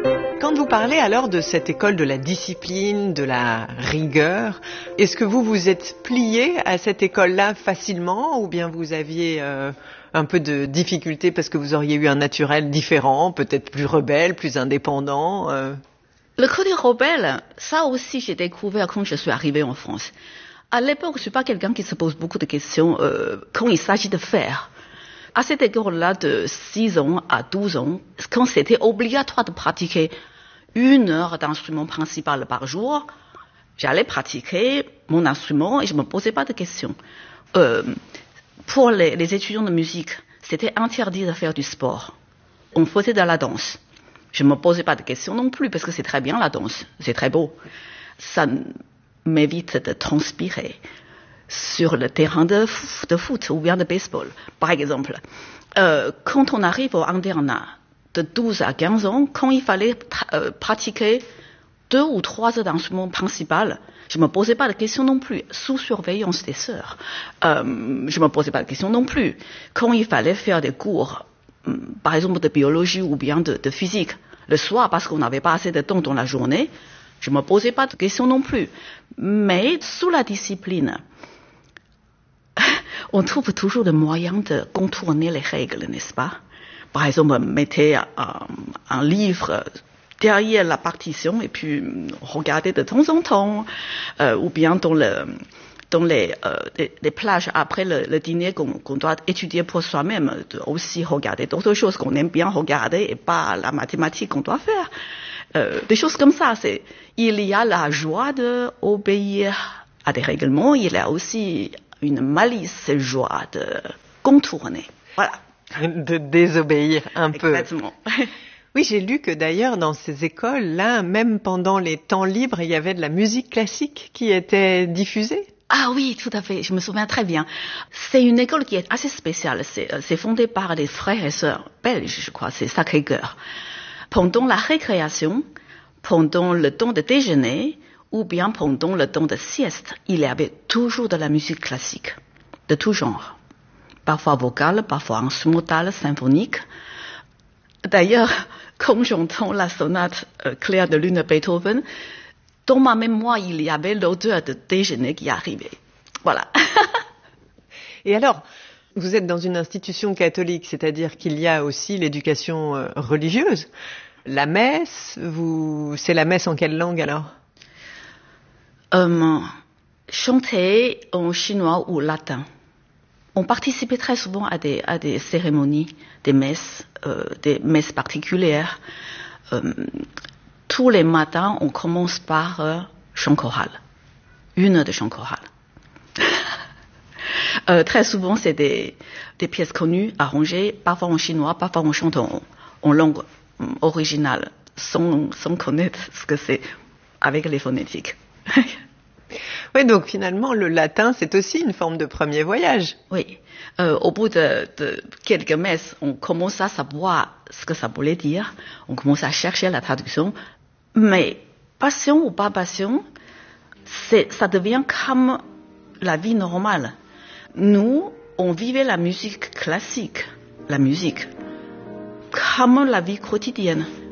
Quand vous parlez alors de cette école de la discipline, de la rigueur, est-ce que vous vous êtes plié à cette école-là facilement ou bien vous aviez un peu de difficulté parce que vous auriez eu un naturel différent, peut-être plus rebelle, plus indépendant Le côté rebelle, ça aussi j'ai découvert quand je suis arrivée en France. À l'époque, je suis pas quelqu'un qui se pose beaucoup de questions quand il s'agit de faire. À cette école-là, de 6 ans à 12 ans, quand c'était obligatoire de pratiquer 1 heure d'instrument principal par jour, j'allais pratiquer mon instrument et je me posais pas de questions. Pour les étudiants de musique, c'était interdit de faire du sport. On faisait de la danse. Je me posais pas de questions non plus parce que c'est très bien la danse, c'est très beau. Ça m'évite de transpirer sur le terrain de foot ou bien de baseball. Par exemple, quand on arrive au internat de 12 à 15 ans, quand il fallait pratiquer 2 ou 3 heures d'instrument principal, je me posais pas de questions non plus, sous surveillance des sœurs. Je me posais pas de questions non plus. Quand il fallait faire des cours, par exemple de biologie ou bien de physique, le soir parce qu'on n'avait pas assez de temps dans la journée, je me posais pas de questions non plus. Mais sous la discipline, on trouve toujours le moyen de contourner les règles, n'est-ce pas? Par exemple, mettez un livre derrière la partition et puis regardez de temps en temps, ou bien dans les plages après le dîner qu'on doit étudier pour soi-même, aussi regarder d'autres choses qu'on aime bien regarder et pas la mathématique qu'on doit faire. Des choses comme ça. Il y a la joie d'obéir à des règlements, il y a aussi une malice joie de contourner. Voilà. De désobéir un peu. Exactement. Oui, j'ai lu que d'ailleurs dans ces écoles-là, même pendant les temps libres, il y avait de la musique classique qui était diffusée. Ah oui, tout à fait, je me souviens très bien. C'est une école qui est assez spéciale. C'est fondé par des frères et sœurs belges, je crois, c'est Sacré-Cœur. Pendant la récréation, pendant le temps de déjeuner, ou bien pendant le temps de sieste, il y avait toujours de la musique classique, de tout genre. Parfois vocale, parfois instrumentale, symphonique. D'ailleurs, quand j'entends la sonate Clair de Lune de Beethoven, dans ma mémoire, il y avait l'odeur de déjeuner qui arrivait. Voilà. Et alors, vous êtes dans une institution catholique, c'est-à-dire qu'il y a aussi l'éducation religieuse. La messe, c'est la messe en quelle langue alors? Chanter en chinois ou latin. On participait très souvent à des cérémonies, des messes particulières. Tous les matins, on commence par chant choral. 1 heure de chant choral. Très souvent, c'est des pièces connues, arrangées, parfois en chinois, parfois on chante en langue originale, sans connaître ce que c'est avec les phonétiques. Oui, donc finalement, le latin, c'est aussi une forme de premier voyage. Oui. Au bout de quelques messes, on commence à savoir ce que ça voulait dire. On commence à chercher la traduction. Mais passion ou pas passion, ça devient comme la vie normale. Nous, on vivait la musique classique, la musique, comme la vie quotidienne.